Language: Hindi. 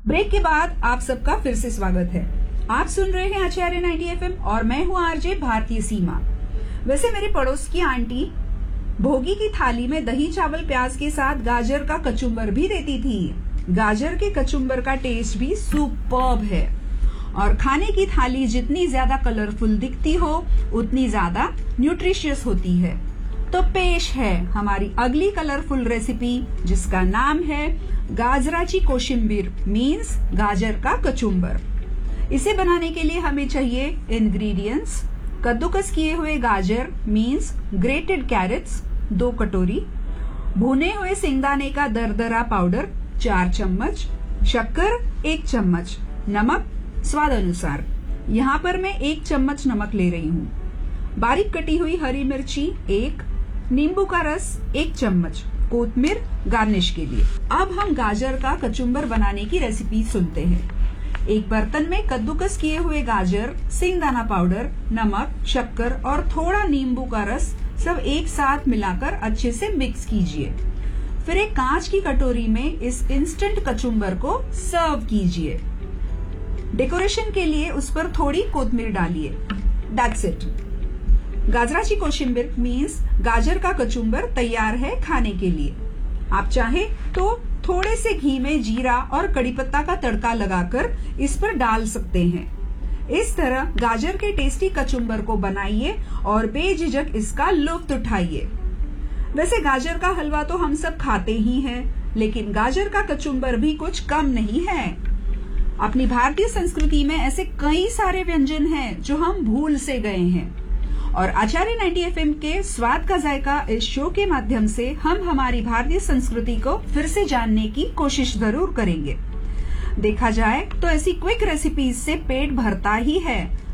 ब्रेक के बाद आप सबका फिर से स्वागत है। आप सुन रहे हैं आचार्य 90 एफएम और मैं हूं आरजे भारतीय सीमा। वैसे मेरे पड़ोस की आंटी भोगी की थाली में दही चावल प्याज के साथ गाजर का कचुम्बर भी देती थी। गाजर के कचुम्बर का टेस्ट भी सुपर्ब है और खाने की थाली जितनी ज्यादा कलरफुल दिखती हो उतनी ज्यादा न्यूट्रिशियस होती है। तो पेश है हमारी अगली कलरफुल रेसिपी जिसका नाम है गाजराची कोशिम्बीर मीन्स गाजर का कचुम्बर। इसे बनाने के लिए हमें चाहिए इंग्रेडिएंट्स: कद्दूकस किए हुए गाजर मीन्स ग्रेटेड कैरेट्स 2 कटोरी, भुने हुए सिंगदाने का दरदरा पाउडर 4 चम्मच, शक्कर 1 चम्मच, नमक स्वाद अनुसार। यहाँ पर मैं 1 चम्मच नमक ले रही हूँ। बारीक कटी हुई हरी मिर्ची 1, नींबू का रस 1 चम्मच, कोतमीर गार्निश के लिए। अब हम गाजर का कचुम्बर बनाने की रेसिपी सुनते हैं। एक बर्तन में कद्दूकस किए हुए गाजर, सिंगदाना पाउडर, नमक, शक्कर और थोड़ा नींबू का रस सब एक साथ मिलाकर अच्छे से मिक्स कीजिए। फिर एक कांच की कटोरी में इस इंस्टेंट कचुम्बर को सर्व कीजिए। डेकोरेशन के लिए उस पर थोड़ी कोतमीर डालिए। That's it. गाजराची कोशिम्बीर मीन्स गाजर का कचुम्बर तैयार है खाने के लिए। आप चाहे तो थोड़े से घी में जीरा और कड़ी पत्ता का तड़का लगाकर इस पर डाल सकते हैं। इस तरह गाजर के टेस्टी कचुम्बर को बनाइए और बेझिझक इसका लुत्फ उठाइए। वैसे गाजर का हलवा तो हम सब खाते ही हैं, लेकिन गाजर का कचुम्बर भी कुछ कम नहीं है। अपनी भारतीय संस्कृति में ऐसे कई सारे व्यंजन हैं जो हम भूल से गए हैं और आचार्य 90 एफएम के स्वाद का जायका इस शो के माध्यम से हम हमारी भारतीय संस्कृति को फिर से जानने की कोशिश जरूर करेंगे। देखा जाए तो ऐसी क्विक रेसिपीज से पेट भरता ही है,